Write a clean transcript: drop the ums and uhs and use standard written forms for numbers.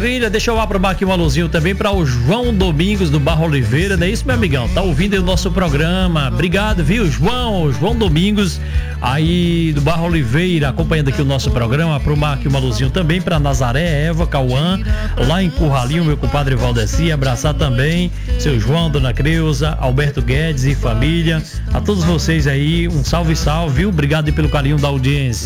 Maravilha, deixa eu aprovar aqui um alôzinho também para o João Domingos do Barro Oliveira, não é isso, meu amigão? Tá ouvindo aí o nosso programa, obrigado, viu, João Domingos aí do Barro Oliveira, acompanhando aqui o nosso programa. Aprovar aqui um alôzinho também para Nazaré, Eva, Cauã, lá em Curralinho, meu compadre Valdeci, abraçar também seu João, dona Creuza, Alberto Guedes e família, a todos vocês aí, um salve, viu? Obrigado aí pelo carinho da audiência.